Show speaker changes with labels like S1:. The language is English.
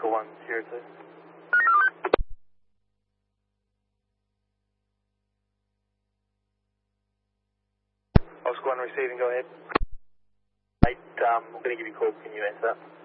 S1: Oscar 102. Oscar 1 receiving, go ahead. I'm going to give you a call, can you answer?